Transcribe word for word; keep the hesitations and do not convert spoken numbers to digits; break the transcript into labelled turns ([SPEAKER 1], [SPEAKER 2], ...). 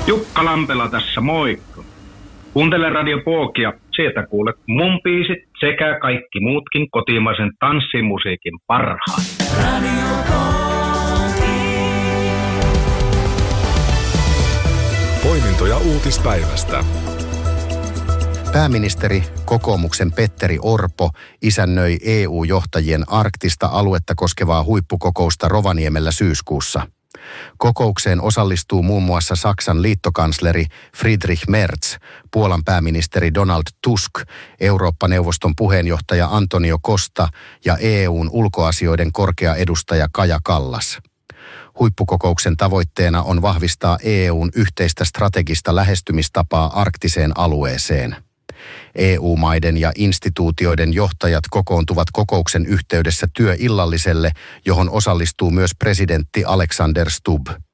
[SPEAKER 1] Jukka Lampela tässä, moikka. Kuuntele Radio Pookia, sieltä kuulet mun biisit sekä kaikki muutkin kotimaisen tanssimusiikin parhaat. Radio Pooki.
[SPEAKER 2] Poimintoja uutispäivästä.
[SPEAKER 3] Pääministeri, kokoomuksen Petteri Orpo, isännöi E U-johtajien arktista aluetta koskevaa huippukokousta Rovaniemellä syyskuussa. Kokoukseen osallistuu muun muassa Saksan liittokansleri Friedrich Merz, Puolan pääministeri Donald Tusk, Eurooppa-neuvoston puheenjohtaja Antonio Costa ja E U:n ulkoasioiden korkea edustaja Kaja Kallas. Huippukokouksen tavoitteena on vahvistaa E U:n yhteistä strategista lähestymistapaa arktiseen alueeseen. E U-maiden ja instituutioiden johtajat kokoontuvat kokouksen yhteydessä työillalliselle, johon osallistuu myös presidentti Alexander Stubb.